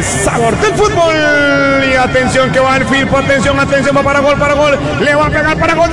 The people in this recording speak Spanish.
sabor del fútbol. Y atención que va el Firpo, atención, va para gol, le va a pegar para gol.